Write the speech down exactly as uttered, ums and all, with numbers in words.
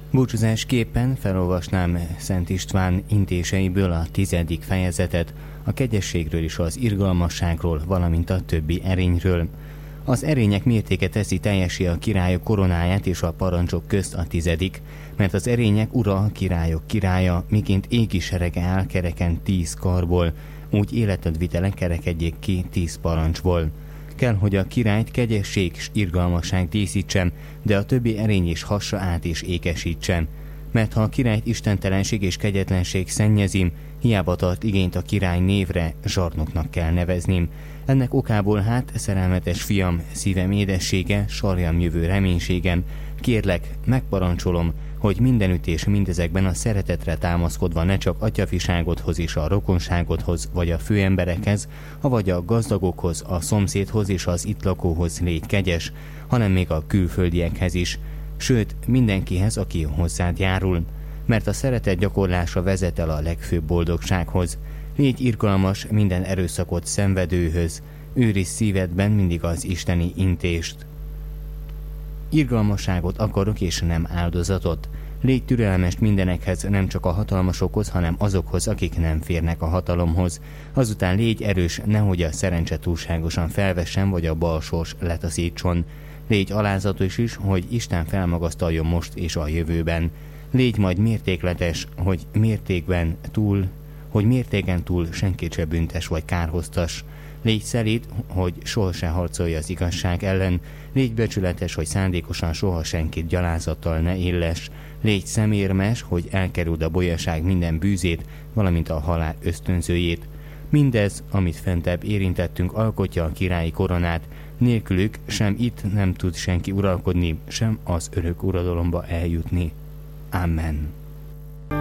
Búcsúzásképpen felolvasnám Szent István intéseiből a tizedik fejezetet, a kegyességről és az irgalmasságról, valamint a többi erényről. Az erények mértéke teszi teljessé a királyok koronáját és a parancsok közt a tizedik, mert az erények ura a királyok királya, miként égi serege áll kereken tíz karból, úgy életed vitele kerekedjék ki tíz parancsból. Kell, hogy a királyt kegyesség és irgalmasság díszítsem, de a többi erény is hassa át és ékesítsem. Mert ha a királyt istentelenség és kegyetlenség szennyezim, hiába tart igényt a király névre, zsarnoknak kell neveznim. Ennek okából hát, szerelmetes fiam, szívem édessége, sarjam jövő reménységem, kérlek, megparancsolom, hogy mindenütt és mindezekben a szeretetre támaszkodva ne csak atyafiságodhoz és a rokonságodhoz, vagy a főemberekhez, vagy a gazdagokhoz, a szomszédhoz és az itt lakóhoz légy kegyes, hanem még a külföldiekhez is, sőt mindenkihez, aki hozzád járul, mert a szeretet gyakorlása vezet el a legfőbb boldogsághoz. Légy irgalmas minden erőszakot szenvedőhöz, őrizd szívedben mindig az isteni intést. Irgalmasságot akarok és nem áldozatot. Légy türelmes mindenekhez, nem csak a hatalmasokhoz, hanem azokhoz, akik nem férnek a hatalomhoz. Azután légy erős, nehogy a szerencse túlságosan felvessen, vagy a bal sors letaszítson. Légy alázatos is, hogy Isten felmagasztaljon most és a jövőben. Légy majd mértékletes, hogy mértékben túl, hogy mértéken túl senkit se büntes vagy kárhoztas. Légy szelíd, hogy soha se harcolj az igazság ellen. Légy becsületes, hogy szándékosan soha senkit gyalázattal ne illes. Légy szemérmes, hogy elkerüld a bolyaság minden bűzét, valamint a halál ösztönzőjét. Mindez, amit fentebb érintettünk, alkotja a királyi koronát. Nélkülük sem itt nem tud senki uralkodni, sem az örök uradalomba eljutni. Amen.